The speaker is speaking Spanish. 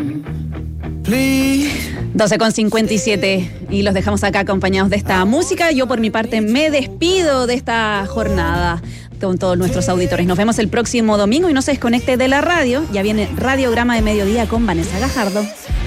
12:57 y los dejamos acá acompañados de esta música. Yo por mi parte me despido de esta jornada con todos nuestros auditores. Nos vemos el próximo domingo y no se desconecte de la radio. Ya viene Radiograma de Mediodía con Vanessa Gajardo.